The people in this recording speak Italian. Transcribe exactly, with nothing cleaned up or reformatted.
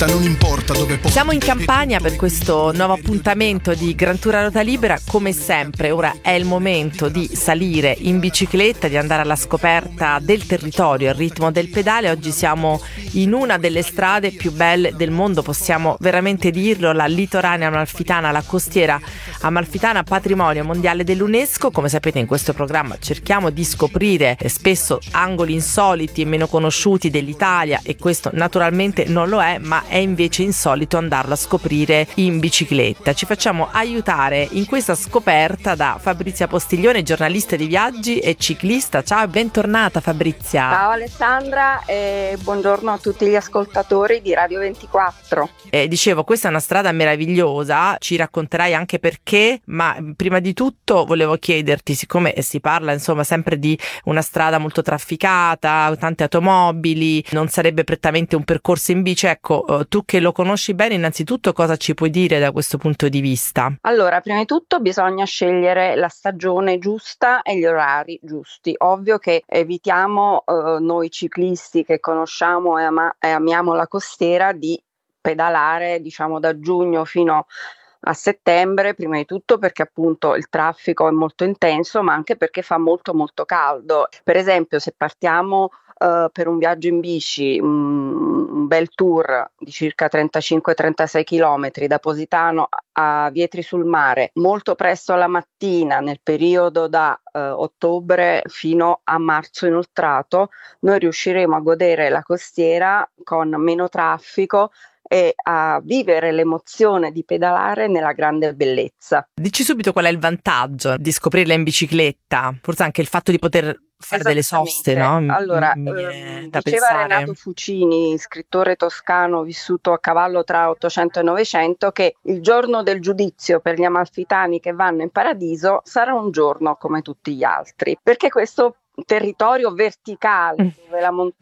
bicicletta, non importa dove posso. Siamo in campagna per questo nuovo appuntamento di Gran Tour a Ruota Libera. Come sempre, ora è il momento di salire in bicicletta, di andare alla scoperta del territorio, al ritmo del pedale. Oggi siamo in una delle strade più belle del mondo, possiamo veramente dirlo, la litoranea amalfitana, la costiera amalfitana, patrimonio mondiale dell'UNESCO. Come sapete, in questo programma cerchiamo di scoprire spesso angoli insoliti e meno conosciuti dell'Italia, e questo naturalmente non lo è, ma è invece insolito andarlo a scoprire in bicicletta. Ci facciamo aiutare in questa scoperta da Fabrizia Postiglione, giornalista di viaggi e ciclista. Ciao e bentornata Fabrizia. Ciao Alessandra e buongiorno a tutti gli ascoltatori di Radio ventiquattro. Eh, dicevo, questa è una strada meravigliosa, ci racconterai anche perché, ma prima di tutto volevo chiederti, siccome si parla insomma sempre di una strada molto trafficata, tante automobili, non sarebbe prettamente un percorso in bici, ecco, tu che lo conosci bene, innanzitutto cosa ci puoi dire da questo punto di vista? Allora, prima di tutto bisogna scegliere la stagione giusta e gli orari giusti. Ovvio che evitiamo eh, noi ciclisti che conosciamo e, ama- e amiamo la costiera di pedalare diciamo da giugno fino a settembre, prima di tutto perché appunto il traffico è molto intenso, ma anche perché fa molto molto caldo. Per esempio, se partiamo uh, per un viaggio in bici, um, un bel tour di circa trentacinque trentasei chilometri da Positano a Vietri sul Mare, molto presto alla mattina nel periodo da uh, ottobre fino a marzo inoltrato, noi riusciremo a godere la costiera con meno traffico e a vivere l'emozione di pedalare nella grande bellezza. Dici subito qual è il vantaggio di scoprirla in bicicletta, forse anche il fatto di poter fare delle soste, no? Allora, Mi ehm, da diceva pensare. Renato Fucini, scrittore toscano vissuto a cavallo tra ottocento e novecento, che il giorno del giudizio per gli amalfitani che vanno in paradiso sarà un giorno come tutti gli altri, perché questo territorio verticale dove la montagna